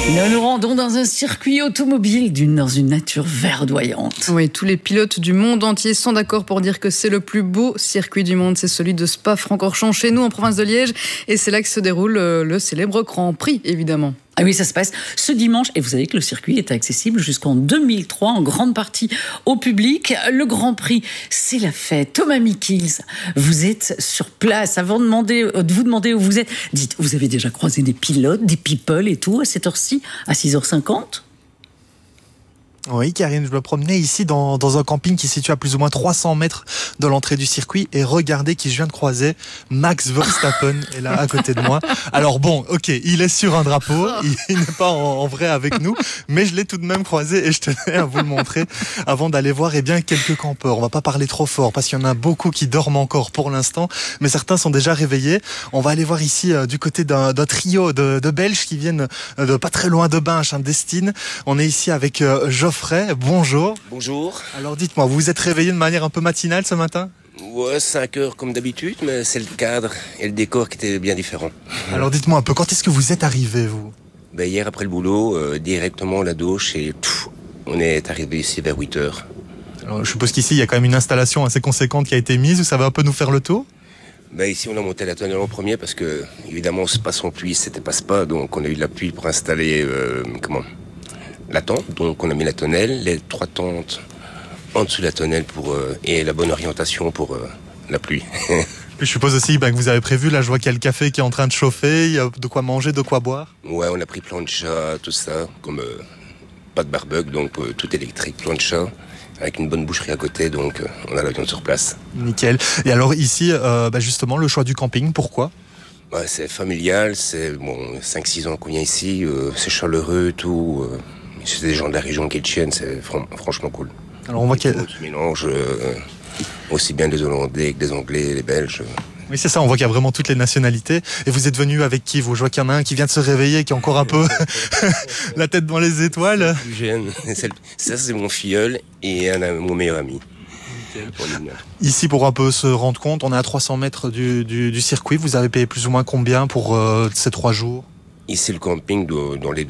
Nous nous rendons dans un circuit automobile dans une nature verdoyante. Oui, tous les pilotes du monde entier sont d'accord pour dire que c'est le plus beau circuit du monde. C'est celui de Spa-Francorchamps, chez nous en province de Liège. Et c'est là que se déroule le célèbre Grand Prix, évidemment. Ah oui, ça se passe ce dimanche. Et vous savez que le circuit est accessible jusqu'en 2003, en grande partie au public. Le Grand Prix, c'est la fête. Thomas Mikils, vous êtes sur place. Avant de vous demander où vous êtes, dites, vous avez déjà croisé des pilotes, des people et tout à cette heure-ci, à 6h50 ? Oui, Karine, je me promenais ici dans un camping qui se situe à plus ou moins 300 mètres de l'entrée du circuit et regardez qui je viens de croiser. Max Verstappen est là à côté de moi. Alors bon, ok, il est sur un drapeau, il n'est pas en vrai avec nous, mais je l'ai tout de même croisé et je tenais à vous le montrer avant d'aller voir quelques campeurs. On va pas parler trop fort parce qu'il y en a beaucoup qui dorment encore pour l'instant, mais certains sont déjà réveillés. On va aller voir ici du côté d'un trio de Belges qui viennent de pas très loin de Binche, d'Estine. On est ici avec Geoffrey, bonjour. Bonjour. Alors dites-moi, vous vous êtes réveillé de manière un peu matinale ce matin ? Ouais, 5 heures comme d'habitude, mais c'est le cadre et le décor qui étaient bien différents. Alors dites-moi un peu, quand est-ce que vous êtes arrivé, vous ? Hier après le boulot, directement à la douche et on est arrivé ici vers 8 heures. Alors, je suppose qu'ici il y a quand même une installation assez conséquente qui a été mise, vous savez un peu nous faire le tour ? Ici on a monté la tonnelle en premier parce que évidemment Spa sans pluie c'était pas Spa, donc on a eu de la pluie pour installer la tente. Donc on a mis la tonnelle, les 3 tentes en dessous de la tonnelle et la bonne orientation pour la pluie. Je suppose aussi que vous avez prévu, là je vois qu'il y a le café qui est en train de chauffer, il y a de quoi manger, de quoi boire. Ouais, on a pris plancha, tout ça, comme pas de barbecue, donc tout électrique, plancha, avec une bonne boucherie à côté, donc on a la viande sur place. Nickel. Et alors ici, justement, le choix du camping, pourquoi ? C'est familial, c'est 5-6 ans qu'on vient ici, c'est chaleureux, tout. C'est des gens de la région qui tiennent, c'est franchement cool. Alors on voit qu'il y a... On mélange aussi bien des Hollandais que des Anglais, les Belges. Oui, c'est ça, on voit qu'il y a vraiment toutes les nationalités. Et vous êtes venu avec qui ? Je vois qu'il y en a un qui vient de se réveiller, qui est encore un peu la tête dans les étoiles. Plus jeune. Ça, c'est mon filleul et mon meilleur ami. Ici, pour un peu se rendre compte, on est à 300 mètres du circuit. Vous avez payé plus ou moins combien pour ces 3 jours ? Ici, le camping dans les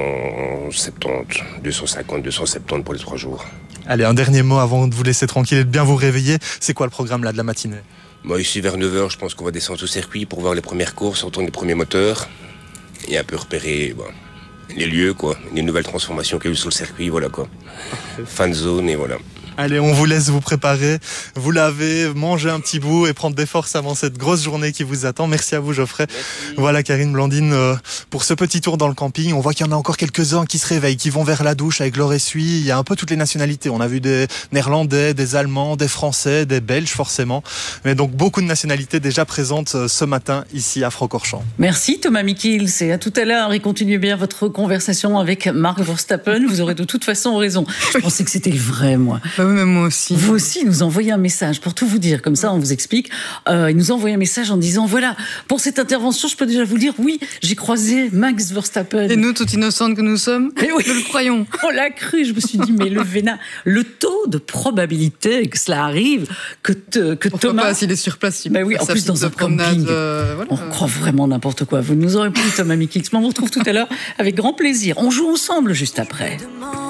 250 pour les 3 jours. Allez, un dernier mot avant de vous laisser tranquille et de bien vous réveiller. C'est quoi le programme là de la matinée ? Ici, vers 9h, je pense qu'on va descendre au circuit pour voir les premières courses, entendre les premiers moteurs et un peu repérer les lieux, les nouvelles transformations qu'il y a eu sur le circuit, voilà quoi. Fan zone et voilà. Allez, on vous laisse vous préparer, vous laver, manger un petit bout et prendre des forces avant cette grosse journée qui vous attend. Merci à vous, Geoffrey. Merci. Voilà, Karine, Blandine, pour ce petit tour dans le camping. On voit qu'il y en a encore quelques-uns qui se réveillent, qui vont vers la douche avec leur essuie. Il y a un peu toutes les nationalités. On a vu des Néerlandais, des Allemands, des Français, des Belges forcément. Mais donc beaucoup de nationalités déjà présentes ce matin ici à Francorchamps. Merci Thomas Mikils et à tout à l'heure. Et continuez bien votre conversation avec Max Verstappen. Vous aurez de toute façon raison. Je pensais que c'était le vrai, moi. Oui, mais moi aussi. Vous aussi nous envoyez un message pour tout vous dire. Comme ça, on vous explique. Il nous envoie un message en disant voilà, pour cette intervention, je peux déjà vous dire oui, j'ai croisé Max Verstappen. Et nous, toutes innocentes que nous sommes, oui, nous le croyons. On l'a cru. Je me suis dit mais le vénat, le taux de probabilité que cela arrive, que Thomas. Pas s'il est sur place. Oui, en plus dans un camping. On croit vraiment n'importe quoi. Vous nous aurez pris Thomas Mikils. On vous retrouve tout à l'heure avec grand plaisir. On joue ensemble juste après.